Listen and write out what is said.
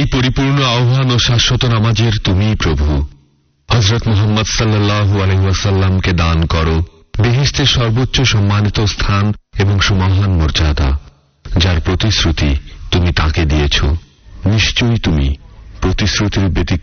পরিপূর্ণ আহ্বান ও শাশ্বত নামাজের তুমিই প্রভু। হযরত মুহাম্মদ সাল্লাল্লাহু আলাইহি ওয়াসাল্লামকে দান করো বেহেশতের সর্বোচ্চ সম্মানিত স্থান এবং সুমহান মর্যাদা, যার প্রতিশ্রুতি তুমি তাকে দিয়েছ। নিশ্চয়ই তুমি প্রতিশ্রুতির ব্যতিক্রম